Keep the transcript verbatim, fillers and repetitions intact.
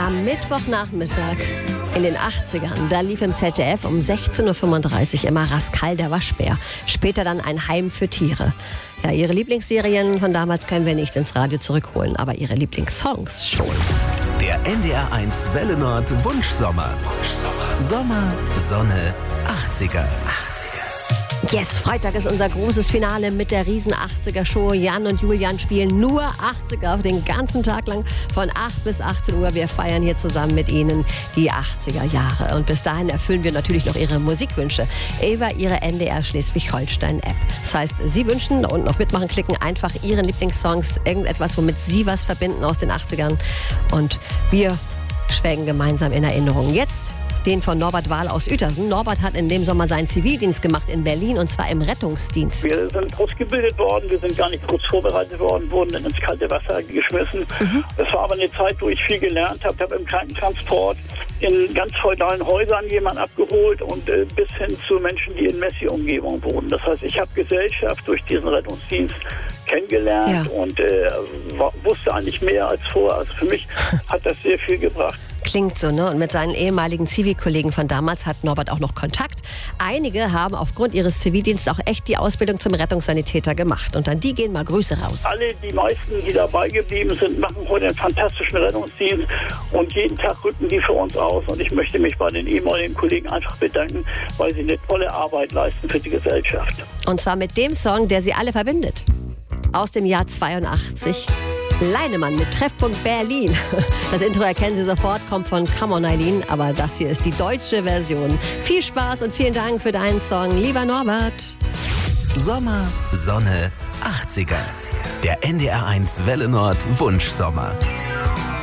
Am Mittwochnachmittag in den achtzigern, da lief im Z D F um sechzehn Uhr fünfunddreißig immer Rascal der Waschbär. Später dann Ein Heim für Tiere. Ja, ihre Lieblingsserien von damals können wir nicht ins Radio zurückholen, aber ihre Lieblingssongs schon. Der N D R eins Welle Nord Wunschsommer. Wunschsommer. Sommer, Sonne, achtziger. achtziger. Yes, Freitag ist unser großes Finale mit der riesen achtziger-Show. Jan und Julian spielen nur achtziger den ganzen Tag lang von acht bis achtzehn Uhr. Wir feiern hier zusammen mit Ihnen die achtziger Jahre. Und bis dahin erfüllen wir natürlich noch Ihre Musikwünsche über Ihre N D R Schleswig-Holstein-App. Das heißt, Sie wünschen, da unten auf Mitmachen klicken, einfach Ihren Lieblingssongs, irgendetwas, womit Sie was verbinden aus den achtzigern. Und wir schwelgen gemeinsam in Erinnerung. Jetzt den von Norbert Wahl aus Uetersen. Norbert hat in dem Sommer seinen Zivildienst gemacht in Berlin, und zwar im Rettungsdienst. Wir sind ausgebildet worden, wir sind gar nicht kurz vorbereitet worden, wurden dann ins kalte Wasser geschmissen. Mhm. Das war aber eine Zeit, wo ich viel gelernt habe. Ich habe im Krankentransport in ganz feudalen Häusern jemanden abgeholt und äh, bis hin zu Menschen, die in Messi-Umgebung wohnen. Das heißt, ich habe Gesellschaft durch diesen Rettungsdienst kennengelernt ja. und äh, wusste eigentlich mehr als vorher. Also für mich hat das sehr viel gebracht. Klingt so, ne? Und mit seinen ehemaligen Zivilkollegen von damals hat Norbert auch noch Kontakt. Einige haben aufgrund ihres Zivildienstes auch echt die Ausbildung zum Rettungssanitäter gemacht. Und an die gehen mal Grüße raus. Alle, die meisten, die dabei geblieben sind, machen heute einen fantastischen Rettungsdienst. Und jeden Tag rücken die für uns aus. Und ich möchte mich bei den ehemaligen Kollegen einfach bedanken, weil sie eine tolle Arbeit leisten für die Gesellschaft. Und zwar mit dem Song, der sie alle verbindet. Aus dem Jahr zweiundachtzig. Leinemann mit Treffpunkt Berlin. Das Intro erkennen Sie sofort, kommt von Come On Eileen, aber das hier ist die deutsche Version. Viel Spaß und vielen Dank für deinen Song, lieber Norbert. Sommer, Sonne, achtziger. Der N D R eins Welle Nord Wunschsommer.